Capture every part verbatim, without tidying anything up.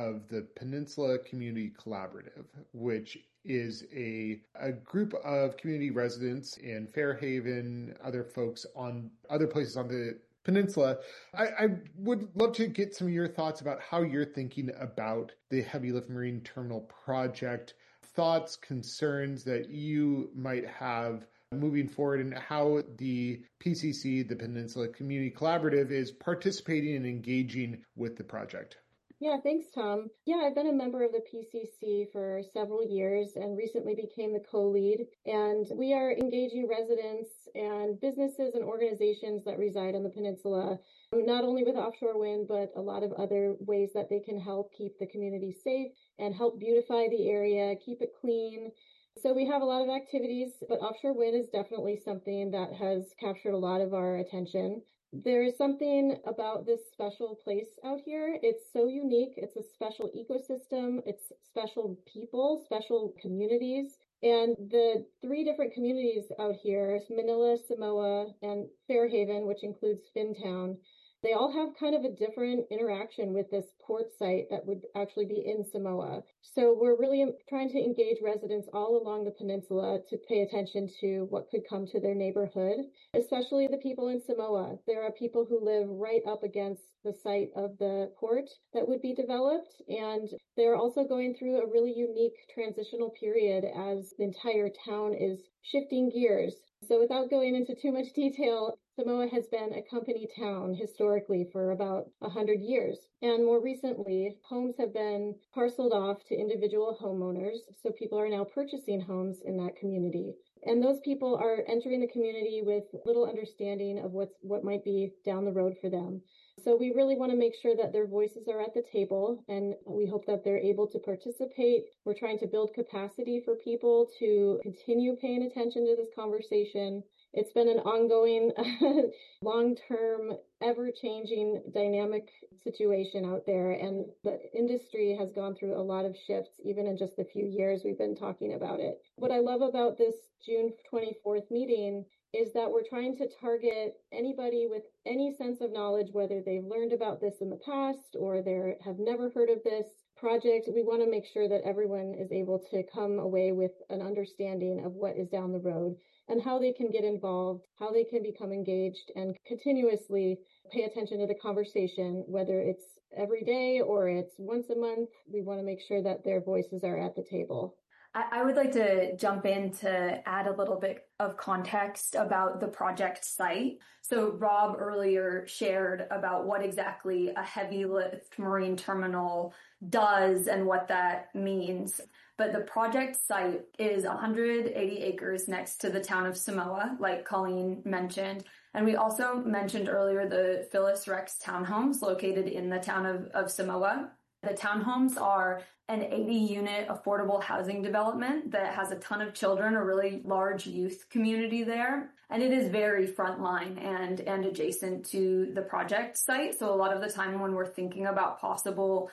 of the Peninsula Community Collaborative, which is a, a group of community residents in Fairhaven, other folks on other places on the peninsula. I, I would love to get some of your thoughts about how you're thinking about the Heavy Lift Marine Terminal project, thoughts, concerns that you might have moving forward, and how the P C C, the Peninsula Community Collaborative, is participating and engaging with the project. Yeah, thanks, Tom. Yeah, I've been a member of the P C C for several years and recently became the co-lead. And we are engaging residents and businesses and organizations that reside on the peninsula, not only with offshore wind, but a lot of other ways that they can help keep the community safe and help beautify the area, keep it clean. So we have a lot of activities, but offshore wind is definitely something that has captured a lot of our attention. There is something about this special place out here. It's so unique. It's a special ecosystem. It's special people, special communities. And the three different communities out here, Manila, Samoa, and Fairhaven, which includes Finntown, they all have kind of a different interaction with this port site that would actually be in Samoa. So we're really trying to engage residents all along the peninsula to pay attention to what could come to their neighborhood, especially the people in Samoa. There are people who live right up against the site of the port that would be developed, and they're also going through a really unique transitional period as the entire town is shifting gears. So without going into too much detail, Samoa has been a company town historically for about one hundred years. And more recently, homes have been parceled off to individual homeowners. So people are now purchasing homes in that community. And those people are entering the community with little understanding of what's what might be down the road for them. So we really want to make sure that their voices are at the table, and we hope that they're able to participate. We're trying to build capacity for people to continue paying attention to this conversation. It's been an ongoing, long-term, ever-changing, dynamic situation out there, and the industry has gone through a lot of shifts, even in just the few years we've been talking about it. What I love about this June twenty-fourth meeting is that we're trying to target anybody with any sense of knowledge, whether they've learned about this in the past or they have never heard of this project. We want to make sure that everyone is able to come away with an understanding of what is down the road and how they can get involved, how they can become engaged and continuously pay attention to the conversation, whether it's every day or it's once a month. We want to make sure that their voices are at the table. I would like to jump in to add a little bit of context about the project site. So Rob earlier shared about what exactly a heavy lift marine terminal does and what that means. But the project site is one hundred eighty acres next to the town of Samoa, like Colleen mentioned. And we also mentioned earlier the Phyllis Rex townhomes located in the town of, of Samoa. The townhomes are an eighty unit affordable housing development that has a ton of children, a really large youth community there. And it is very frontline and, and adjacent to the project site. So a lot of the time when we're thinking about possible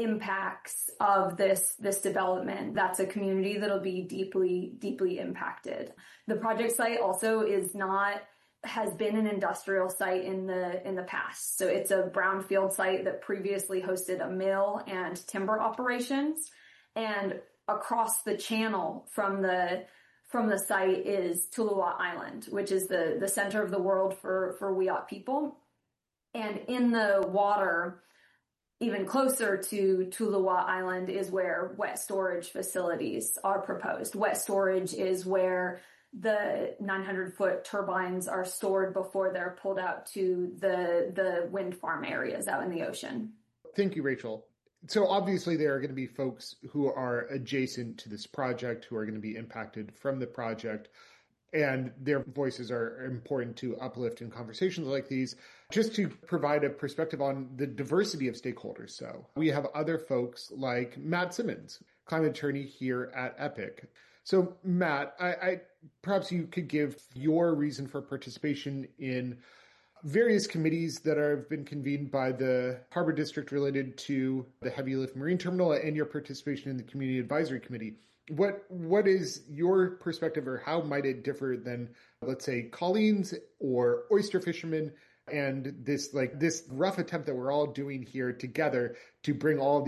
impacts of this, this development, that's a community that'll be deeply, deeply impacted. The project site also is not has been an industrial site in the in the past. So it's a brownfield site that previously hosted a mill and timber operations. And across the channel from the from the site is Tuluwah Island, which is the, the center of the world for, for Wiyot people. And in the water, even closer to Tuluwah Island, is where wet storage facilities are proposed. Wet storage is where the nine hundred foot turbines are stored before they're pulled out to the the wind farm areas out in the ocean. Thank you, Rachel. So obviously there are going to be folks who are adjacent to this project who are going to be impacted from the project, and their voices are important to uplift in conversations like these. Just to provide a perspective on the diversity of stakeholders. So we have other folks like Matt Simmons, climate attorney here at EPIC. So Matt, I, I perhaps you could give your reason for participation in various committees that have been convened by the Harbor District related to the Heavy Lift Marine Terminal and your participation in the Community Advisory Committee. What what is your perspective, or how might it differ than, let's say, Colleen's or oyster fishermen, and this like this rough attempt that we're all doing here together to bring all